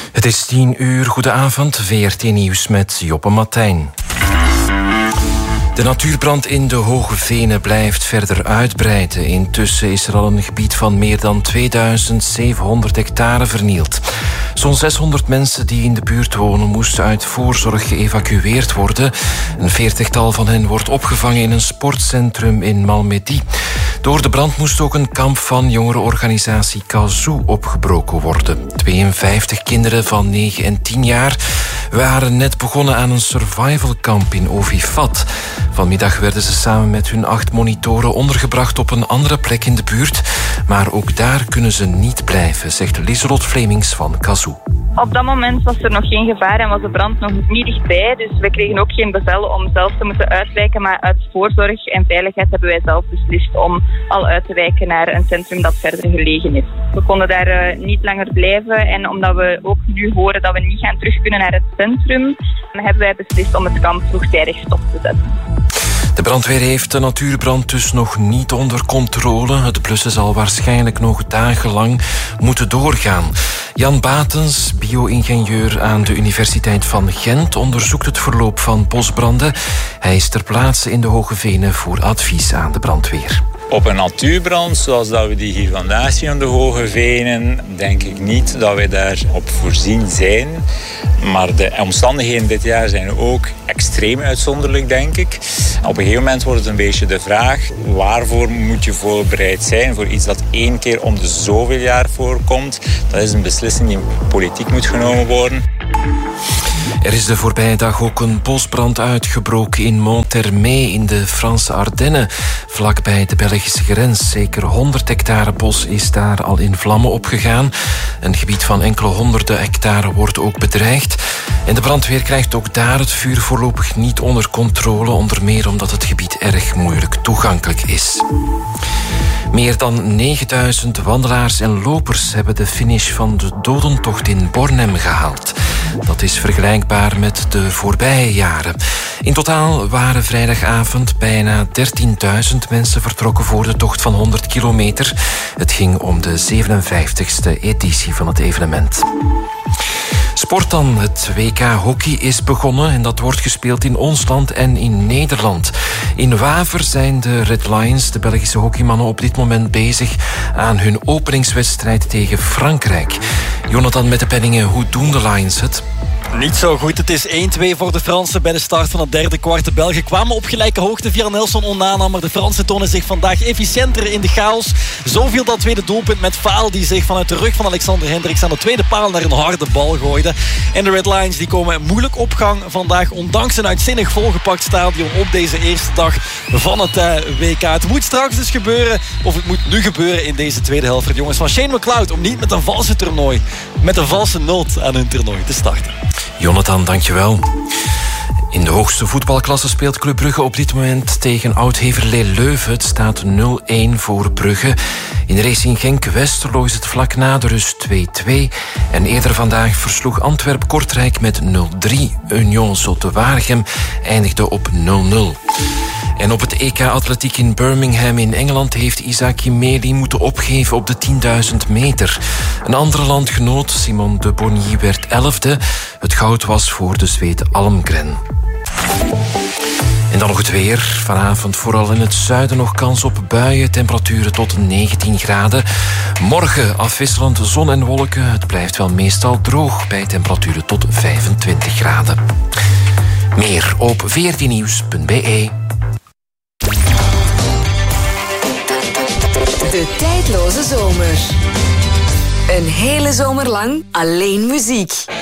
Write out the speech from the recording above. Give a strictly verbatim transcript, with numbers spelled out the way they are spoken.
Het is tien uur, goedenavond, V R T Nieuws met Joppe Martijn. De natuurbrand in de Hoge Venen blijft verder uitbreiden. Intussen is er al een gebied van meer dan tweeduizend zevenhonderd hectare vernield. Zo'n zeshonderd mensen die in de buurt wonen moesten uit voorzorg geëvacueerd worden. Een veertigtal van hen wordt opgevangen in een sportcentrum in Malmedy. Door de brand moest ook een kamp van jongerenorganisatie Kazoo opgebroken worden. tweeënvijftig kinderen van negen en tien jaar waren net begonnen aan een survivalkamp in Ovifat. Vanmiddag werden ze samen met hun acht monitoren ondergebracht op een andere plek in de buurt. Maar ook daar kunnen ze niet blijven, zegt Lieselot Flemings van Kazoo. Op dat moment was er nog geen gevaar en was de brand nog niet dichtbij. Dus we kregen ook geen bevel om zelf te moeten uitwijken. Maar uit voorzorg en veiligheid hebben wij zelf beslist om al uit te wijken naar een centrum dat verder gelegen is. We konden daar uh, niet langer blijven. En omdat we ook nu horen dat we niet gaan terug kunnen naar het centrum, hebben wij beslist om het kamp vroegtijdig stop te zetten. De brandweer heeft de natuurbrand dus nog niet onder controle. Het blussen zal waarschijnlijk nog dagenlang moeten doorgaan. Jan Batens, bio-ingenieur aan de Universiteit van Gent, onderzoekt het verloop van bosbranden. Hij is ter plaatse in de Hoge Venen voor advies aan de brandweer. Op een natuurbrand, zoals dat we die hier vandaag zien aan de Hoge Venen, denk ik niet dat wij daarop voorzien zijn. Maar de omstandigheden dit jaar zijn ook extreem uitzonderlijk, denk ik. Op een gegeven moment wordt het een beetje de vraag: waarvoor moet je voorbereid zijn voor iets dat één keer om de zoveel jaar voorkomt? Dat is een beslissing die politiek moet genomen worden. Er is de voorbije dag ook een bosbrand uitgebroken in Monthermé in de Franse Ardennen, vlakbij de Belgische grens. Zeker honderd hectare bos is daar al in vlammen opgegaan. Een gebied van enkele honderden hectare wordt ook bedreigd. En de brandweer krijgt ook daar het vuur voorlopig niet onder controle, onder meer omdat het gebied erg moeilijk toegankelijk is. Meer dan negenduizend wandelaars en lopers hebben de finish van de dodentocht in Bornem gehaald. Dat is vergelijkbaar met de voorbije jaren. In totaal waren vrijdagavond bijna dertienduizend mensen vertrokken voor de tocht van honderd kilometer. Het ging om de zevenenvijftigste editie van het evenement. Sport dan. Het W K hockey is begonnen en dat wordt gespeeld in ons land en in Nederland. In Waver zijn de Red Lions, de Belgische hockeymannen, op dit moment bezig aan hun openingswedstrijd tegen Frankrijk. Jonathan met de penningen, hoe doen de Lions het? Niet zo goed. Het is één twee voor de Fransen bij de start van het derde kwart. De Belgen kwamen op gelijke hoogte via Nelson Onana, maar de Fransen tonen zich vandaag efficiënter in de chaos. Zo viel dat tweede doelpunt met Faal, die zich vanuit de rug van Alexander Hendricks aan de tweede paal naar een harde bal gooide. En de Red Lions die komen moeilijk op gang vandaag, ondanks een uitzinnig volgepakt stadion op deze eerste dag van het uh, W K. Het moet straks dus gebeuren, of het moet nu gebeuren in deze tweede helft voor de jongens van Shane McLeod, om niet met een valse toernooi, met een valse noot aan hun toernooi te starten. Jonathan, dankjewel. In de hoogste voetbalklasse speelt Club Brugge op dit moment tegen Oud-Heverlee Leuven. Het staat nul een voor Brugge. In Racing Genk-Westerlo is het vlak na de rust twee twee. En eerder vandaag versloeg Antwerp-Kortrijk met nul drie. Union Zulte-Waregem eindigde op nul nul. En op het E K Atletiek in Birmingham in Engeland heeft Isaac Meli moeten opgeven op de tienduizend meter. Een andere landgenoot, Simon de Bonny, werd elfde. Het goud was voor de Zweed Almgren. En dan nog het weer. Vanavond vooral in het zuiden nog kans op buien. Temperaturen tot negentien graden. Morgen afwisselend zon en wolken. Het blijft wel meestal droog bij temperaturen tot vijfentwintig graden. Meer op v r t nieuws punt b e. De tijdloze zomer. Een hele zomer lang alleen muziek.